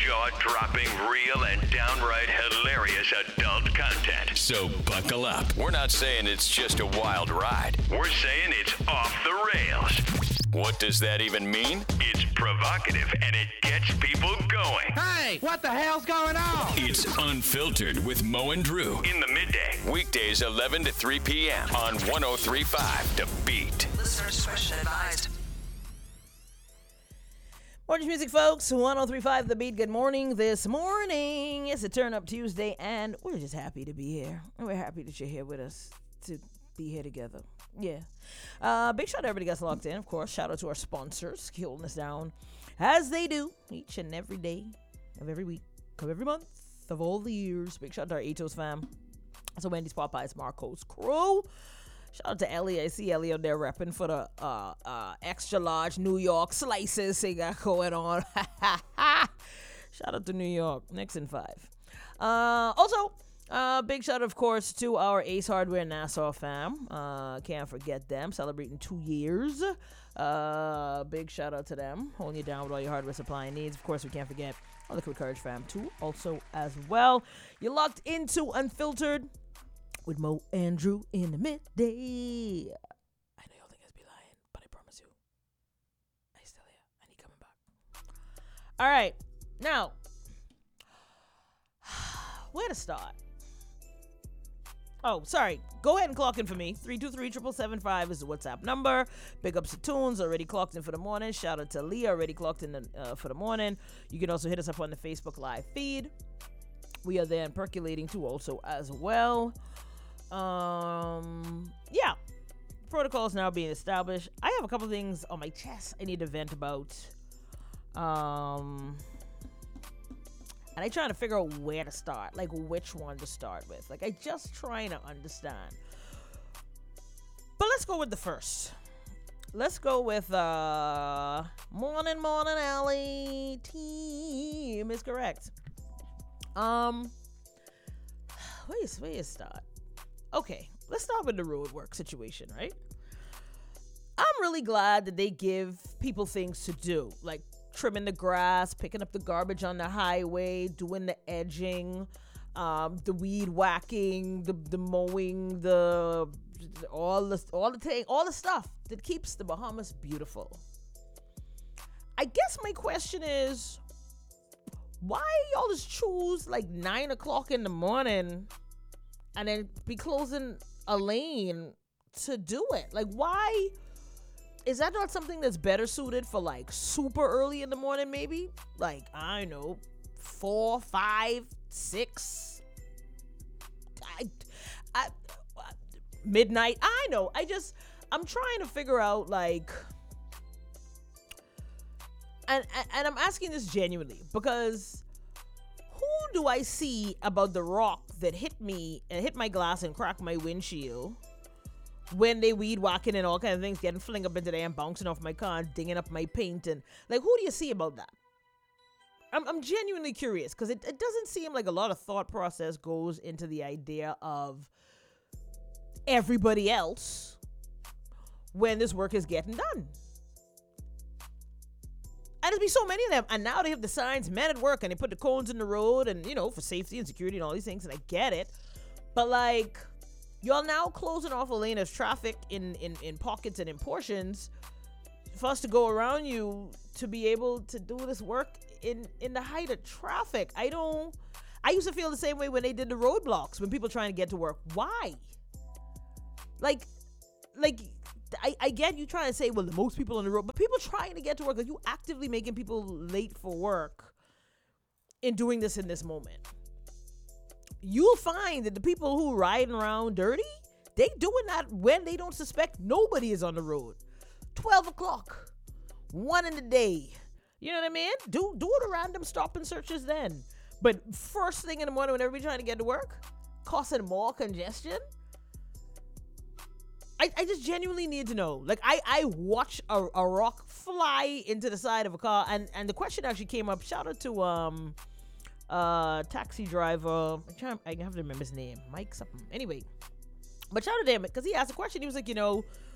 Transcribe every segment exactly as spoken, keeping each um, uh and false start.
jaw-dropping, real, and downright hilarious adult content. So buckle up. We're not saying it's just a wild ride. We're saying it's off the rails. What does that even mean? It's provocative, and it gets people going. Hey, what the hell's going on? It's Unfiltered with Mo and Drew. In the midday. Weekdays eleven to three p.m. on one oh three point five The Beat. Listener discretion advised. Morning music, folks. one oh three point five The Beat. Good morning this morning. It's a Turn Up Tuesday, and we're just happy to be here. And we're happy that you're here with us to be here together. Yeah. Uh, big shout out to everybody that's locked in, of course. Shout out to our sponsors, holding us down as they do each and every day of every week of every month of all the years. Big shout out to our Atos fam. So Wendy's, Popeyes, Marco's crew. Shout out to Ellie. I see Ellie out there repping for the uh, uh, extra large New York slices they got going on. Shout out to New York. Next in five. Uh, also, uh, big shout out, of course, to our Ace Hardware Nassau fam. Uh, can't forget them. Celebrating two years. Uh, big shout out to them. Holding you down with all your hardware supply needs. Of course, we can't forget our Liquid Courage fam, too. Also, as well. You're locked into Unfiltered with Mo and Drew in the midday. I know y'all think I'd be lying, but I promise you, I still here, and he coming back. All right, now, where to start? Oh, sorry. Go ahead and clock in for me. three two three, seven seven five is the WhatsApp number. Big ups to Tunes, already clocked in for the morning. Shout out to Leah, already clocked in the, uh, for the morning. You can also hit us up on the Facebook Live feed. We are there and percolating too also as well. Um, yeah. Protocols now being established. I have a couple things on my chest I need to vent about. Um... And I'm trying to figure out where to start, like which one to start with. Like, I just trying to understand. But let's go with the first. Let's go with, uh, Morning, Morning Alley team is correct. Um, where is, where is start? Okay, let's start with the road work situation, right? I'm really glad that they give people things to do, like trimming the grass, picking up the garbage on the highway, doing the edging, um, the weed whacking, the the mowing, the all the all the thing, all the stuff that keeps the Bahamas beautiful. I guess my question is, why y'all just choose like nine o'clock in the morning and then be closing a lane to do it? Like, why? Is that not something that's better suited for like super early in the morning, maybe? Like, I don't know, four, five, six, I, I, midnight. I know. I just, I'm trying to figure out like, and, and I'm asking this genuinely because who do I see about the rock that hit me and hit my glass and cracked my windshield when they weed whacking and all kinds of things, getting fling up into there and bouncing off my car and dinging up my paint, and like, who do you see about that? I'm I'm genuinely curious because it, it doesn't seem like a lot of thought process goes into the idea of everybody else when this work is getting done. And there's be so many of them, and now they have the signs, men at work, and they put the cones in the road, and you know, for safety and security and all these things, and I get it, but like, y'all now closing off a lane of traffic in, in, in pockets and in portions for us to go around you to be able to do this work in, in the height of traffic. I don't... I used to feel the same way when they did the roadblocks, when people trying to get to work. Why? Like, like I, I get you trying to say, well, the most people on the road, but people trying to get to work, like you actively making people late for work in doing this in this moment. You'll find that the people who riding around dirty, they doing that when they don't suspect nobody is on the road. twelve o'clock, one in the day. You know what I mean? Do do the random stop and searches then. But first thing in the morning when everybody's trying to get to work, causing more congestion. I, I just genuinely need to know. Like, I, I watch a, a rock fly into the side of a car, and, and the question actually came up. Shout out to um uh taxi driver. I'm trying, I have to remember his name. Mike something. Anyway, but shout out to him because he asked a question. He was like, you know,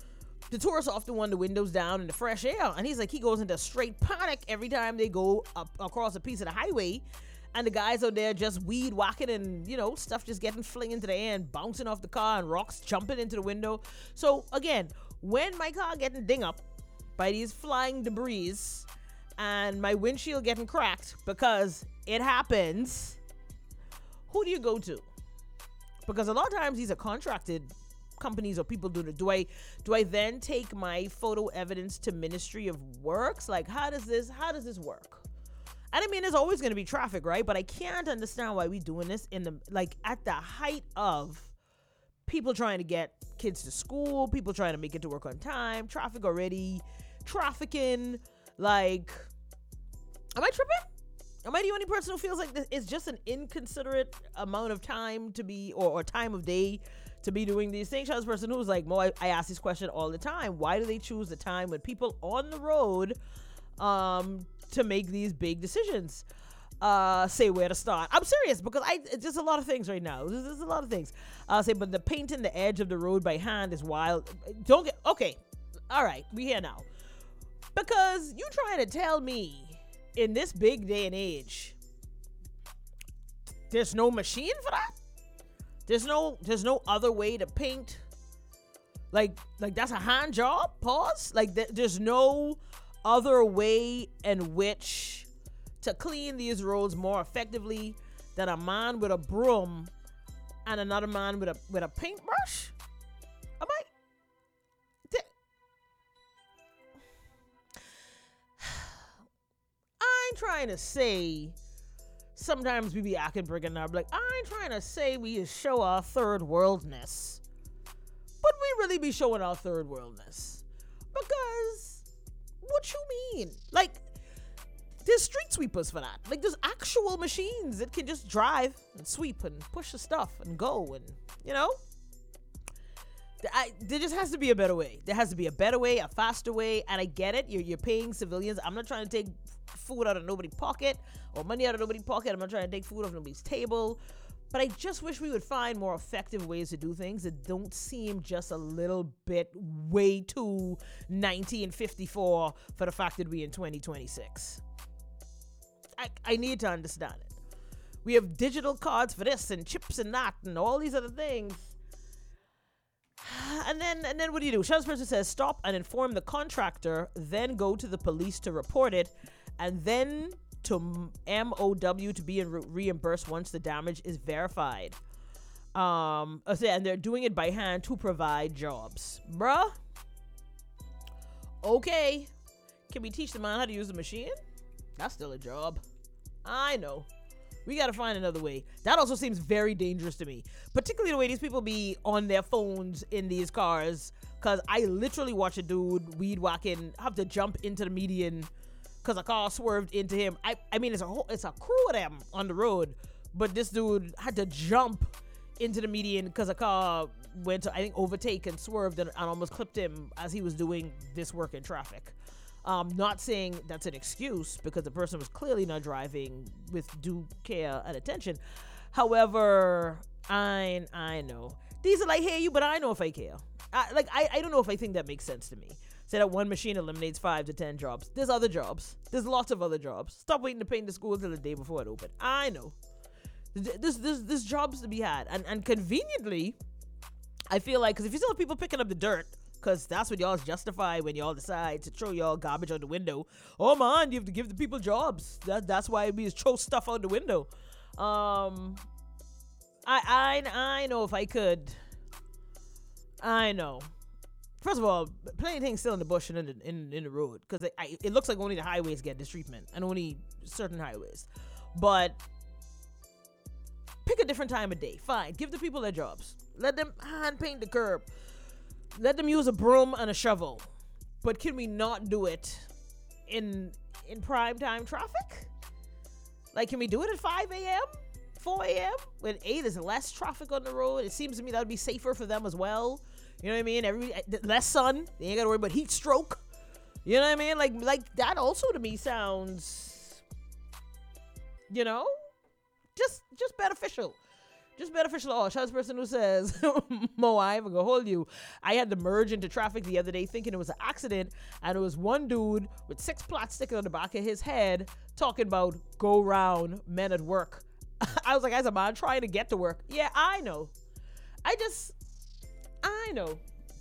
the tourists often want the windows down and the fresh air. And he's like, he goes into straight panic every time they go up across a piece of the highway. And the guys out there just weed whacking and, you know, stuff just getting flung into the air and bouncing off the car and rocks jumping into the window. So, again, when my car getting ding up by these flying debris and my windshield getting cracked because it happens, who do you go to? Because a lot of times these are contracted companies or people doing it. Do I, do I then take my photo evidence to Ministry of Works? Like, how does this, how does this work? And I mean, there's always going to be traffic, right? But I can't understand why we doing this in the, like, at the height of people trying to get kids to school, people trying to make it to work on time, traffic already, trafficking. Like, am I tripping? Am I the only person who feels like this is just an inconsiderate amount of time to be, or, or time of day to be doing these things? I was a person who was like, Mo, I, I ask this question all the time. Why do they choose the time when people on the road, um, to make these big decisions, uh, say where to start? I'm serious, because I it's just a lot of things right now. There's, there's a lot of things. I'll say, but the painting the edge of the road by hand is wild. Don't get okay. All right, we here now, because you trying to tell me in this big day and age, there's no machine for that? There's no there's no other way to paint. Like like that's a hand job. Pause. Like th- there's no other way in which to clean these roads more effectively than a man with a broom and another man with a with a paintbrush? Am I? Th- I ain't trying to say sometimes we be acting brigging up. Like, I ain't trying to say we show our third worldness, but we really be showing our third worldness. Because what you mean? Like, there's street sweepers for that. Like, there's actual machines that can just drive and sweep and push the stuff and go, and, you know? I, there just has to be a better way. There has to be a better way, a faster way, and I get it. You're, you're paying civilians. I'm not trying to take food out of nobody's pocket or money out of nobody's pocket. I'm not trying to take food off nobody's table. But I just wish we would find more effective ways to do things that don't seem just a little bit way too nineteen fifty-four for the fact that we're in twenty twenty-six. I, I need to understand it. We have digital cards for this and chips and that and all these other things. And then and then what do you do? Sheriff's person says stop and inform the contractor, then go to the police to report it, and then to M O W to be re- reimbursed once the damage is verified. Um, and they're doing it by hand to provide jobs. Bruh. Okay. Can we teach the man how to use the machine? That's still a job. I know. We got to find another way. That also seems very dangerous to me. Particularly the way these people be on their phones in these cars. Because I literally watch a dude weed whacking have to jump into the median because a car swerved into him. I, I mean, it's a whole, it's a crew of them on the road. But this dude had to jump into the median because a car went to, I think, overtake and swerved and, and almost clipped him as he was doing this work in traffic. Um, not saying that's an excuse, because the person was clearly not driving with due care and attention. However, I I know. These are like, hey, you, but I know if I care. I, like, I, I don't know if I think that makes sense to me. Say that one machine eliminates five to ten jobs. There's other jobs. There's lots of other jobs. Stop waiting to paint the school till the day before it opened. I know. There's, there's, there's jobs to be had. And, and conveniently, I feel like, because if you still have people picking up the dirt, because that's what y'all justify when y'all decide to throw y'all garbage out the window. Oh man, you have to give the people jobs. That, that's why we just throw stuff out the window. Um, I, I, I know if I could. I know. First of all, plenty of things still in the bush and in the, in, in the road, because it looks like only the highways get this treatment, and only certain highways. But pick a different time of day. Fine, give the people their jobs. Let them hand paint the curb. Let them use a broom and a shovel. But can we not do it in in prime time traffic? Like, can we do it at five a.m., four a.m., when A, there's less traffic on the road? It seems to me that would be safer for them as well. You know what I mean? Every less sun. They ain't got to worry about heat stroke. You know what I mean? Like, like that also to me sounds, you know, just just beneficial. Just beneficial to all. Shout out to the person who says, Mo, I ain't gonna hold you. I had to merge into traffic the other day thinking it was an accident, and it was one dude with six plots sticking on the back of his head talking about go round men at work. I was like, as a man trying to get to work. Yeah, I know. I just, I know.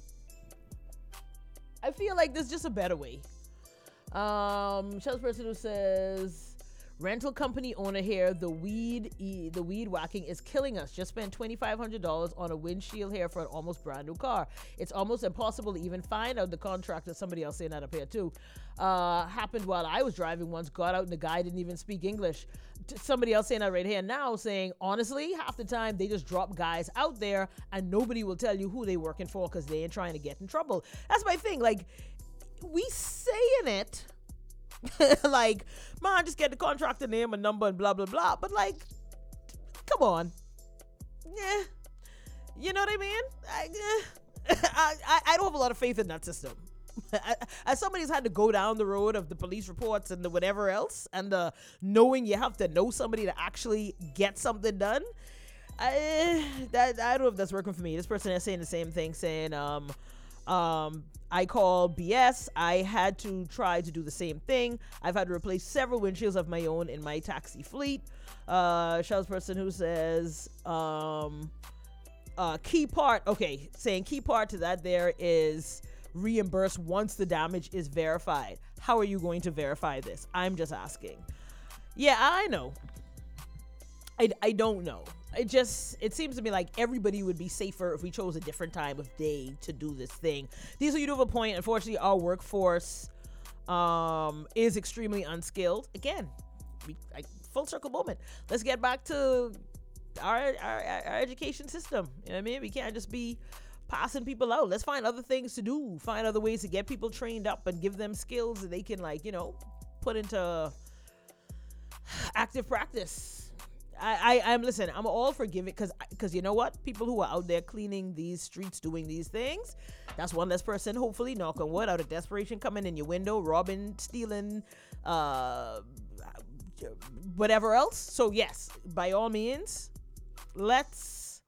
I feel like there's just a better way. Um, shout out to the person who says, rental company owner here, the weed e- the weed whacking is killing us. Just spent twenty-five hundred dollars on a windshield here for an almost brand new car. It's almost impossible to even find out the contractor. Somebody else saying that up here too. Uh, happened while I was driving once, got out and the guy didn't even speak English. T- somebody else saying that right here now, saying, honestly, half the time they just drop guys out there and nobody will tell you who they working for because they ain't trying to get in trouble. That's my thing. Like, we saying it, like, man, just get the contractor name and number and blah, blah, blah. But, like, come on. Yeah. You know what I mean? I, eh. I, I, I don't have a lot of faith in that system. As somebody who's had to go down the road of the police reports and the whatever else, and the knowing you have to know somebody to actually get something done, I, that, I don't know if that's working for me. This person is saying the same thing, saying, um, um, I call B S. I had to try to do the same thing. I've had to replace several windshields of my own in my taxi fleet. Uh, shout out person who says, um, uh, key part, okay, saying key part to that there is reimburse once the damage is verified. How are you going to verify this? I'm just asking. Yeah, I know. I, I don't know. It just, it seems to me like everybody would be safer if we chose a different time of day to do this thing. These are, you do have a point. Unfortunately, our workforce um, is extremely unskilled. Again, we, like, full circle moment. Let's get back to our, our, our education system. You know what I mean? We can't just be passing people out. Let's find other things to do. Find other ways to get people trained up and give them skills that they can, like, you know, put into active practice. I, I, I'm listen, I'm all for giving, because because you know what? People who are out there cleaning these streets, doing these things, that's one less person, hopefully, knock on wood, out of desperation, coming in your window, robbing, stealing, uh, whatever else. So yes, by all means, let's,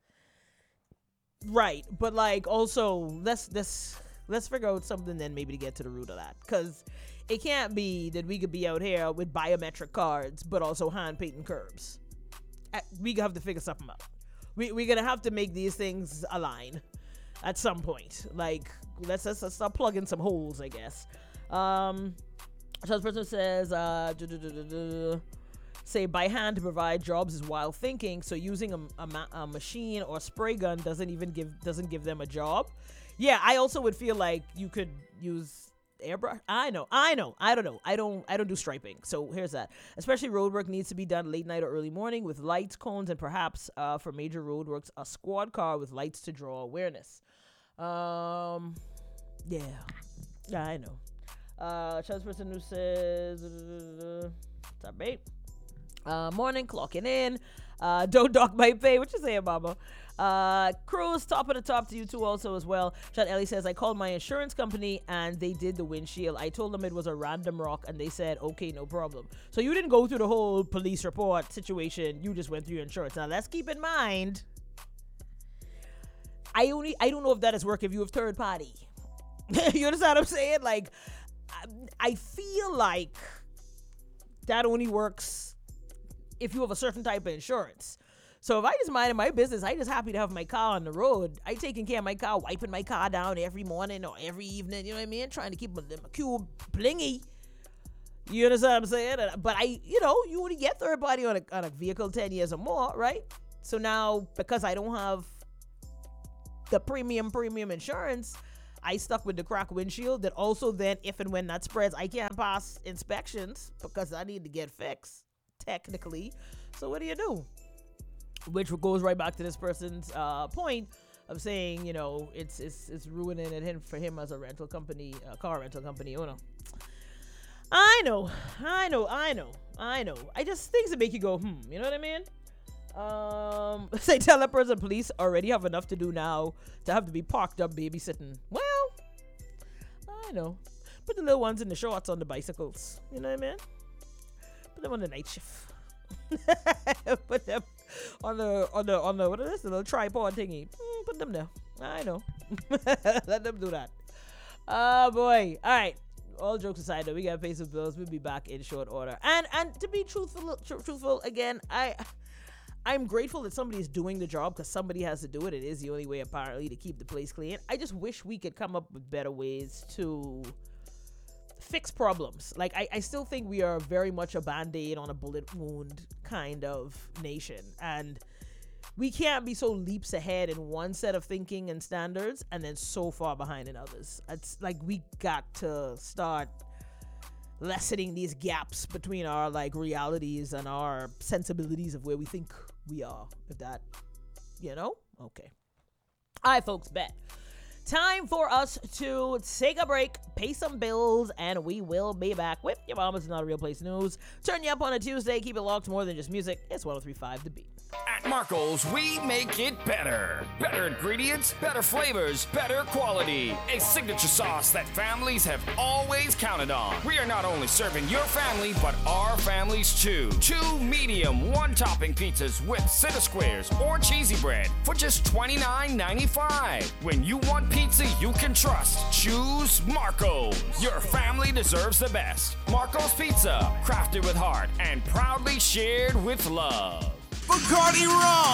right, but like also, let's, let's, let's figure out something then maybe to get to the root of that, because it can't be that we could be out here with biometric cards, but also hand painting curbs. We have to figure something out. We, we're going to have to make these things align at some point. Like, let's, let's, let's start plugging some holes, I guess. Um, so this person says, uh, duh, duh, duh, duh, duh, say, by hand to provide jobs is wild thinking. So using a, a, ma- a machine or spray gun doesn't even give, doesn't give them a job. Yeah, I also would feel like you could use airbrush. I know, I know, I don't know. I don't, I don't do striping. So here's that. Especially road work needs to be done late night or early morning with lights, cones, and perhaps uh, for major road works, a squad car with lights to draw awareness. Um, yeah, yeah, I know. Uh, Chaz person who says, what's up, babe? Uh, morning, clocking in. Uh, don't dock my pay. What you saying, mama? Uh, Cruz, top of the top to you too also as well. Sean Ellie says, I called my insurance company and they did the windshield. I told them it was a random rock and they said, okay, no problem. So you didn't go through the whole police report situation. You just went through your insurance. Now let's keep in mind, I only, I don't know if that is work if you have third party. You understand what I'm saying? Like, I, I feel like that only works if you have a certain type of insurance. So if I just minded my business, I just happy to have my car on the road. I taking care of my car, wiping my car down every morning or every evening, you know what I mean? Trying to keep my, my cube blingy. You understand what I'm saying? But I, you know, you only get third party on a, on a vehicle ten years or more, right? So now, because I don't have the premium, premium insurance, I stuck with the cracked windshield that also then, if and when that spreads, I can't pass inspections because I need to get fixed, technically. So what do you do? Which goes right back to this person's uh, point of saying, you know, it's it's it's ruining it for him as a rental company, uh, car rental company owner. I know, I know, I know, I know. I just, things that make you go, hmm, you know what I mean? Um, say, tell that person, police already have enough to do now to have to be parked up babysitting. Well, I know. Put the little ones in the shorts on the bicycles. You know what I mean? Put them on the night shift. Put them on the on the on the what is this? The little tripod thingy. Mm, put them there. I know. Let them do that. Oh boy. All right. All jokes aside, though, we got to pay some bills. We'll be back in short order. And and to be truthful, tr- truthful again, I I'm grateful that somebody's doing the job because somebody has to do it. It is the only way apparently to keep the place clean. I just wish we could come up with better ways to fix problems. Like I, I still think we are very much a band-aid on a bullet wound kind of nation, and we can't be so leaps ahead in one set of thinking and standards and then so far behind in others. It's like we got to start lessening these gaps between our like realities and our sensibilities of where we think we are. If that, you know? Okay. All right, folks, bet. Time for us to take a break, pay some bills, and we will be back with Your Mama's Not a Real Place News. Turn you up on a Tuesday. Keep it locked to more than just music. It's one oh three point five The Beat. At Marco's, we make it better. Better ingredients, better flavors, better quality. A signature sauce that families have always counted on. We are not only serving your family, but our families too. Two medium, one-topping pizzas with center squares or cheesy bread for just twenty-nine ninety-five. When you want pizza you can trust, choose Marco's. Your family deserves the best. Marco's Pizza, crafted with heart and proudly shared with love. Bacardi Rum.